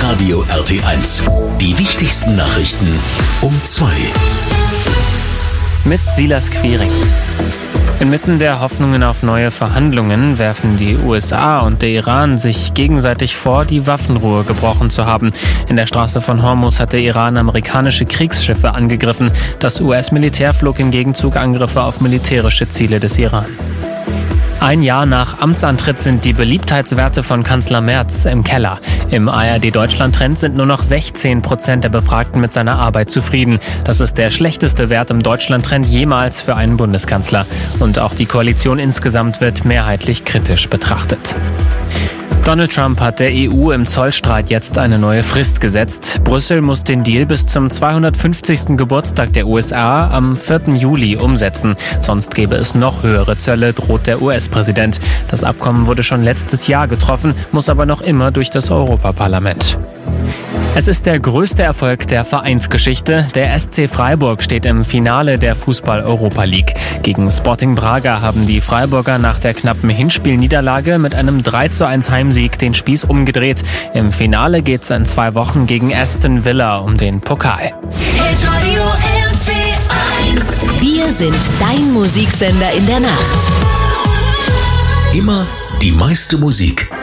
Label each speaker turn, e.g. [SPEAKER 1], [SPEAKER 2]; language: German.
[SPEAKER 1] Hitradio RT1. Die wichtigsten Nachrichten um 2.
[SPEAKER 2] Mit Silas Quiring. Inmitten der Hoffnungen auf neue Verhandlungen werfen die USA und der Iran sich gegenseitig vor, die Waffenruhe gebrochen zu haben. In der Straße von Hormuz hat der Iran amerikanische Kriegsschiffe angegriffen. Das US-Militär flog im Gegenzug Angriffe auf militärische Ziele des Iran. Ein Jahr nach Amtsantritt sind die Beliebtheitswerte von Kanzler Merz im Keller. Im ARD-Deutschland-Trend sind nur noch 16% der Befragten mit seiner Arbeit zufrieden. Das ist der schlechteste Wert im Deutschland-Trend jemals für einen Bundeskanzler. Und auch die Koalition insgesamt wird mehrheitlich kritisch betrachtet. Donald Trump hat der EU im Zollstreit jetzt eine neue Frist gesetzt. Brüssel muss den Deal bis zum 250. Geburtstag der USA am 4. Juli umsetzen. Sonst gäbe es noch höhere Zölle, droht der US-Präsident. Das Abkommen wurde schon letztes Jahr getroffen, muss aber noch immer durch das Europaparlament. Es ist der größte Erfolg der Vereinsgeschichte. Der SC Freiburg steht im Finale der Fußball-Europa League. Gegen Sporting Braga haben die Freiburger nach der knappen Hinspielniederlage mit einem 3:1 Heimsieg den Spieß umgedreht. Im Finale geht's in 2 Wochen gegen Aston Villa um den Pokal.
[SPEAKER 3] Hitradio RT1.
[SPEAKER 4] Wir sind dein Musiksender in der Nacht.
[SPEAKER 1] Immer die meiste Musik